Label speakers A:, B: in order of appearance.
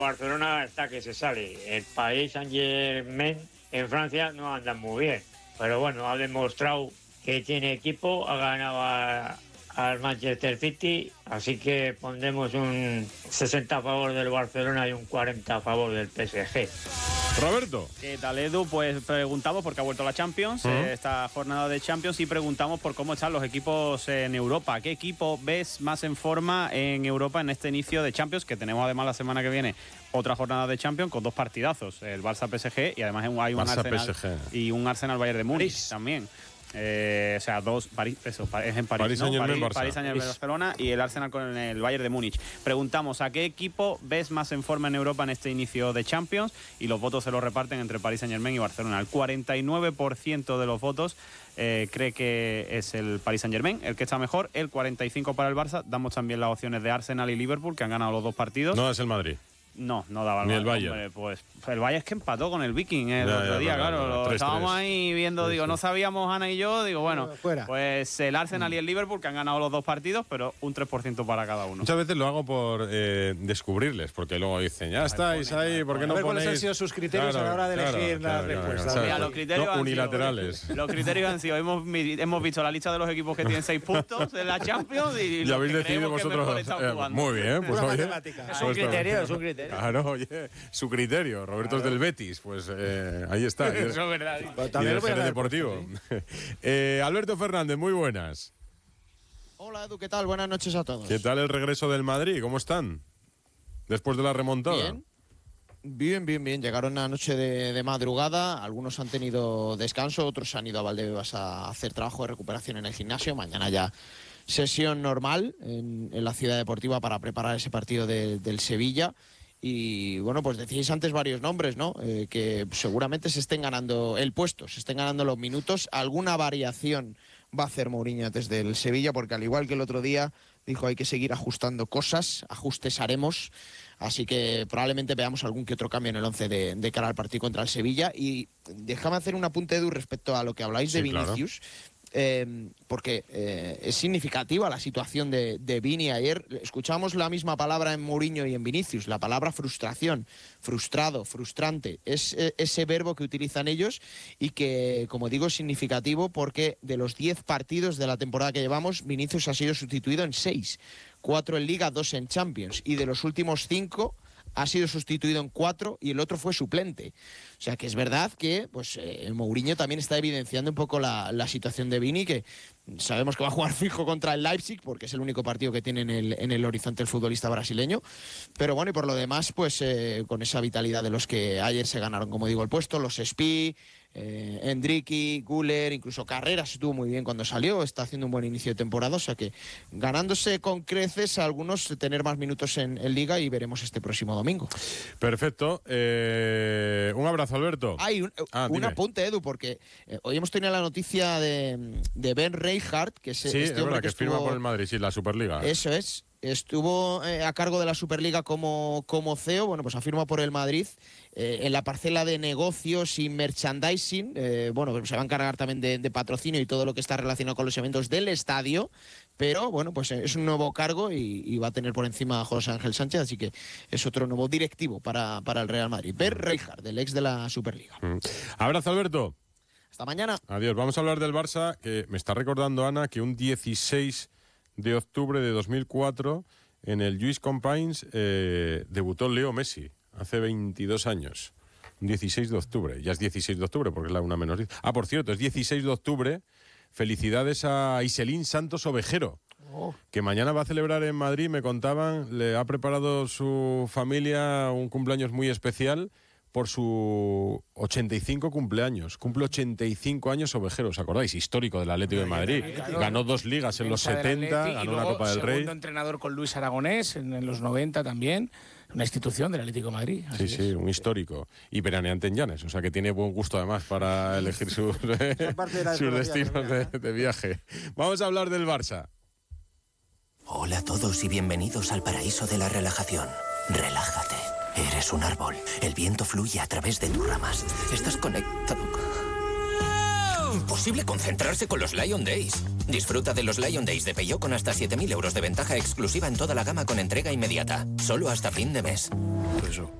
A: Barcelona está que se sale. El Paris Saint-Germain en Francia no anda muy bien. Pero bueno, ha demostrado que tiene equipo, ha ganado al Manchester City, así que pondremos un 60 a favor del Barcelona y un 40 a favor del PSG.
B: Roberto.
C: ¿Qué tal, Edu? Pues preguntamos porque ha vuelto la Champions, esta jornada de Champions, y preguntamos por cómo están los equipos en Europa. ¿Qué equipo ves más en forma en Europa en este inicio de Champions? Que tenemos además la semana que viene otra jornada de Champions con 2 partidazos, el Barça-PSG y además hay un Arsenal y un Arsenal-Bayern de Múnich también. O sea, 2, es en París,
B: París
C: ¿no?
B: Saint-Germain,
C: París Saint-Germain, Barcelona y el Arsenal con el Bayern de Múnich. Preguntamos ¿a qué equipo ves más en forma en Europa en este inicio de Champions? Y los votos se los reparten entre París Saint-Germain y Barcelona. El 49% de los votos cree que es el París Saint-Germain el que está mejor, el 45% para el Barça. Damos también las opciones de Arsenal y Liverpool, que han ganado los 2 partidos.
B: No es el Madrid.
C: No daba
B: ni el Bayern.
C: Hombre, pues el Bayern es que empató con el Viking el otro día, claro.
B: 3-3.
C: Estábamos ahí viendo, digo, no sabíamos Ana y yo, digo, bueno, pues el Arsenal y el Liverpool, que han ganado los 2 partidos, pero un 3% para cada uno.
B: Muchas veces lo hago por descubrirles, porque luego dicen, ya estáis ahí, ¿por qué no ponéis?
D: ¿Cuáles han sido sus criterios a la hora de elegir las respuestas?
C: Mira, los criterios
B: no, unilaterales.
C: Los criterios han sido, hemos visto la lista de los equipos que tienen 6 puntos en la Champions y
B: ya habéis decidido vosotros. Muy bien, pues oye.
D: Es un criterio, es un criterio.
B: Claro, oye, su criterio. Roberto es del Betis, pues ahí está.
C: Eso es verdad.
B: Y del Jerez Deportivo. Alberto Fernández, muy buenas.
E: Hola Edu, ¿qué tal? Buenas noches a todos.
B: ¿Qué tal el regreso del Madrid? ¿Cómo están? Después de la remontada.
E: Bien. Llegaron anoche de madrugada. Algunos han tenido descanso, otros han ido a Valdebebas a hacer trabajo de recuperación en el gimnasio. Mañana ya sesión normal en la ciudad deportiva para preparar ese partido del Sevilla. Y bueno, pues decíais antes varios nombres, ¿no? Que seguramente se estén ganando el puesto, se estén ganando los minutos. Alguna variación va a hacer Mourinho desde el Sevilla, porque al igual que el otro día dijo hay que seguir ajustando cosas, ajustes haremos. Así que probablemente veamos algún que otro cambio en el 11 de cara al partido contra el Sevilla. Y déjame hacer un apunte, Edu, respecto a lo que habláis de Vinicius. Claro. Porque es significativa la situación de Vini. Ayer escuchamos la misma palabra en Mourinho y en Vinicius, la palabra frustración, frustrado, frustrante, es ese verbo que utilizan ellos y que, como digo, es significativo porque de los 10 partidos de la temporada que llevamos, Vinicius ha sido sustituido en 6, 4 en Liga, 2 en Champions, y de los últimos 5 ha sido sustituido en 4 y el otro fue suplente. O sea que es verdad que pues Mourinho también está evidenciando un poco la situación de Vini, que sabemos que va a jugar fijo contra el Leipzig porque es el único partido que tiene en el horizonte el futbolista brasileño. Pero bueno, y por lo demás, pues con esa vitalidad de los que ayer se ganaron, como digo, el puesto, los Spi, Endricky, Güler, incluso Carreras estuvo muy bien cuando salió, está haciendo un buen inicio de temporada, o sea que ganándose con creces a algunos tener más minutos en Liga, y veremos este próximo domingo.
B: Perfecto, un abrazo, Alberto.
E: Hay un apunte, Edu, porque hoy hemos tenido la noticia de Ben Rijkaard, que es este hombre
B: que firma por el Madrid, sí, la Superliga.
E: Eso es. Estuvo a cargo de la Superliga como CEO, bueno, pues ha firmado por el Madrid en la parcela de negocios y merchandising, bueno, se va a encargar también de patrocinio y todo lo que está relacionado con los eventos del estadio, pero bueno, pues es un nuevo cargo y va a tener por encima a José Ángel Sánchez, así que es otro nuevo directivo para el Real Madrid. Ben Rijkaard, el ex de la Superliga.
B: Abrazo, Alberto.
E: Hasta mañana.
B: Adiós. Vamos a hablar del Barça, que me está recordando, Ana, que un 16 de octubre de 2004 en el Lluís Companys debutó Leo Messi, hace 22 años. Un 16 de octubre. Ya es 16 de octubre porque es la 1:10. Ah, por cierto, es 16 de octubre. Felicidades a Iselín Santos Ovejero, que mañana va a celebrar en Madrid, me contaban, le ha preparado su familia un cumpleaños muy especial por su 85 cumpleaños. Cumple 85 años Ovejero, ¿os acordáis? Histórico del Atlético de Madrid. Claro. Ganó 2 ligas en los 70, ganó una Copa del Rey.
D: Segundo entrenador con Luis Aragonés en los 90 también. Una institución del Atlético de Madrid.
B: Sí, un histórico. Y veraneante en Llanes, o sea que tiene buen gusto además para elegir sus destinos de viaje. Vamos a hablar del Barça.
F: Hola a todos y bienvenidos al paraíso de la relajación. Relájate. Eres un árbol. El viento fluye a través de tus ramas. Estás conectado. Imposible concentrarse con los Lion Days. Disfruta de los Lion Days de Peugeot con hasta 7.000 euros de ventaja exclusiva en toda la gama con entrega inmediata. Solo hasta fin de mes.
G: Por eso.